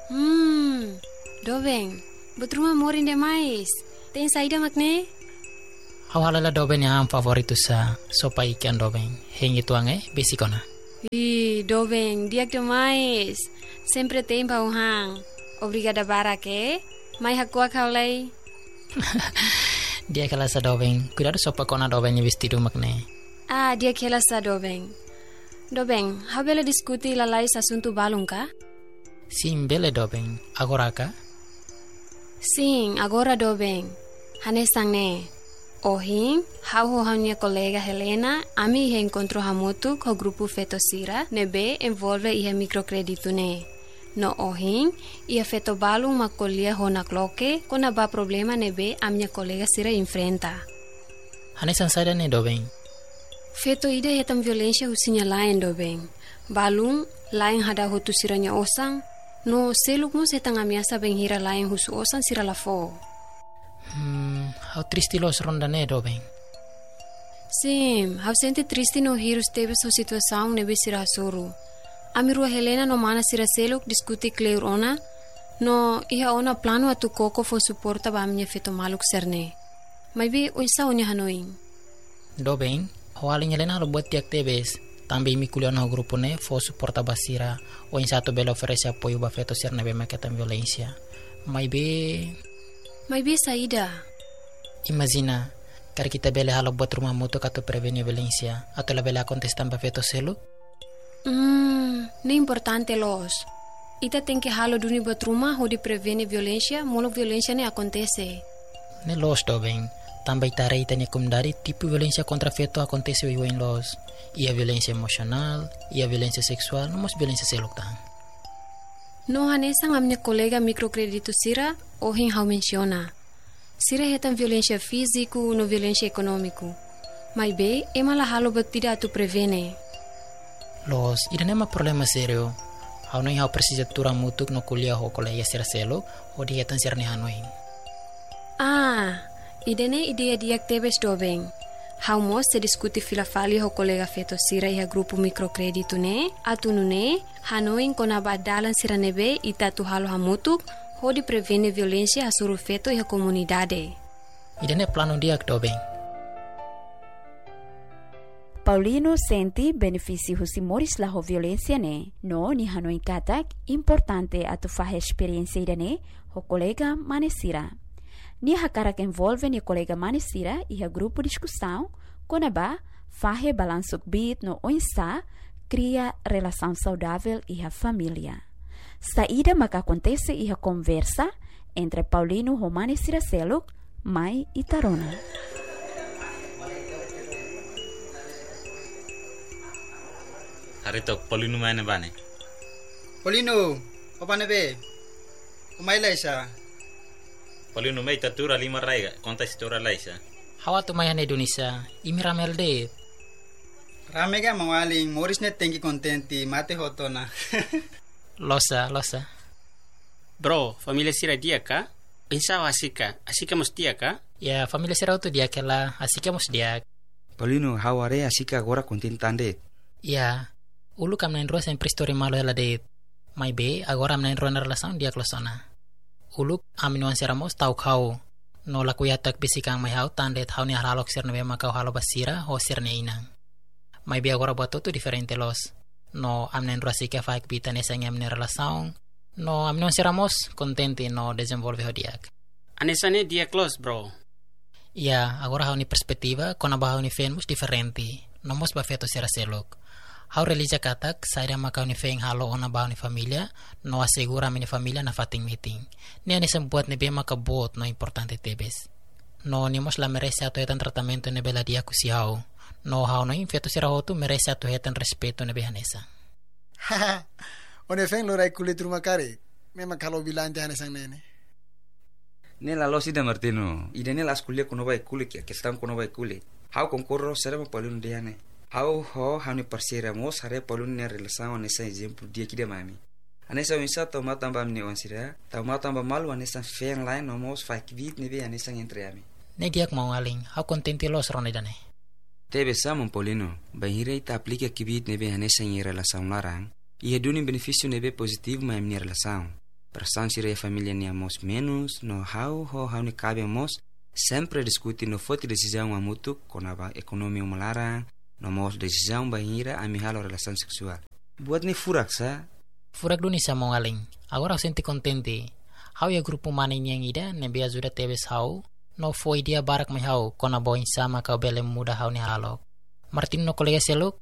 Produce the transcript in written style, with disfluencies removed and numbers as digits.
Dobeng, betruma morin demais. Tem saída makne? Hawalala doben yang favoritu sa sopa ikan dobeng. Hengi tuange besikona. Dobeng, diak demais. Sempre tem pauhang. Obrigada barake. Mai hakua kaulai. Dia kala sa dobeng. Cuidado sopa kona dobeng vestido makne. Dia kela sa dobeng. Dobeng, habela diskuti lalai asunto balung ka? Sim, bele dobeng. Agora ka? Sim, agora dobeng. Hanesang ne. Ohing, hau minha colega Helena, ami encontrou hamutu com o grupo Fetosira, nebe envolve ia microcredito ne. No ohing, ia feto balung macolia hona cloque, quando ba problema nebe a minha colega Sira enfrenta. Hanesang sada ne dobeng. Feto ida hetam violência usinya lain dobeng. Balung, lain hada hutu siranya osang, no seluk mo setang amiasa benghira lain husu osang sira lafo. How triste los ronda ne dobeng. Sim, how sente triste no hirus tebe so situação nebe sira soru. Amirua Helena no mana sira seluk diskuti kleur ona, no iha ona plano atu koko fo suporta ba minha feto maluk serne. Maybe oisa onya hanoing. Dobeng, Hoaling Helena lo buat tiak tebes. Tambi mi kuliah no grupo ne fo suporta basira o insato belo oferece apoio ba feto ser nebe maketan violência. Maybe saída. Imagina, kar kita bele halo buat rumah mutu kato prevenir violência atau la bele contestan ba feto selu? Nem importante los. Ita tem que halo duni buat rumah ho di prevenir violência, molo violência ne acontece. Ne los dobeng. Também tarei tanya kumdari tipo violência contra feto acontece em los. Ia violência emocional, ia violência sexual, não mas violência seluktan. No hanesang a minha colega microcredito Sira, ohin hau menciona. Sira hetan violência físico no violência econômico. Mas bem, emala halo batida tu prevene. Los, ida nema problema sério. Hau não hau precisa tura mutuk no kuliah ho colega Sira selo, o dia tan sirne hanoin. Idene ideia diak tebes dobeng. Hau mos se diskuti filafali ho colega feto Sira iha grupo microcredito ne, atunu ne, hanoin kona badalan Sira nebe ita tu halo hamutuk, ho di prevene violência asuru feto iha comunidade. Idene plano diak dobeng. Paulino senti benefício husimores la ho violência ne, no ni hanoin katak importante atu fahe experiência idane ho colega manesira. Ni hakarak envolve ni colega manesira e a grupo discussão, konaba fahe balansuk bit no oinsa, cria relação saudável e a família. Saída maka acontece e a conversa entre Paulino e manesira seluk, mai e tarona. Harito Paulino mana bane? Paulino, apa nebe? Umay laisa. Paulino mai tatura lima raiga, konta sitora laisa. Hawa tu mayan Indonesia, imi ramel de. Ramega mawaling, Morris net tengi contenti, mate hotona. Losa. Bro, familia Sira dia ka? Pensava asika mos dia ka? Ya, familia Sira tu dia kela, asika mos dia. Paulino, haware asika agora contentande. Ya, ulu kam nain roa sempre story malo ela de. Mai be, agora am nain roa na relação dia klosona. Uluk aminuan seramos tau kau no laku yatak bisikang mai hau tandet hau ni halok serne bema kau halo basira ho serne inang. Mai bi agora buat tu diferente los. No amnen rasika faik bitan esang amne relação. No aminuan seramos contente no desenvolve hodiak. Anesane dia close bro. Ya, agora hau ni perspektiva kona ba hau ni famous diferente. Nomos ba feto sera selok. Hau relija katak, saira makau ni feng halo ona bau ni familia, no asegura mini familia na fating meeting. Ni ani sembuat ni bema ka bot no importante tebes. No ni mos la merece ato hetan tratamento ni bela dia kusiao. No hau no infeto sira hotu merece ato hetan respeto ni behanesa. Haha, one feng lo rai kulit rumah kare. Memang kalau bilang jangan sang nene. Nela lo sida Martino, idene las kuliah kono bai kulit ya, kestam kono bai kulit. Hau concorro será Paulino diane. Hau ni parceramos hare Paulino ne relação nessa exemplo dia que de mami. Anessa misa toma tamba mne wansira, toma tamba malu anessa feng lain nomos faik bit nebe anessa entre ami. Ne diak mau aling, hau contente los ronedane. Tebe samon Paulino, bahire ita aplica kibit nebe anessa em relação larang, e redune benefício nebe positivo ma mne relação. Perasaan sira família nia mos menos no hau ni cabe mos sempre discutir no forte decisão amutu konaba ekonomi melarang no mos decisão bahira ami halo relação seksual. Buat ni furak sa. Furak duni sa mongaling. Agora senti contente. Hau ya grupo mani yang ida nebe ajuda tebes hau no foi dia barak mai hau kona boin sama kau bele muda hau ni halok. Martin no kolega seluk